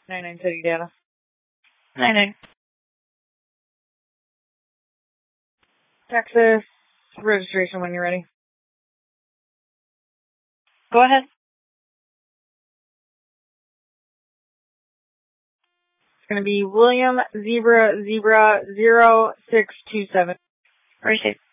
99 city data. 99. Texas registration when you're ready. Go ahead. It's going to be William Zebra 0627. Receive.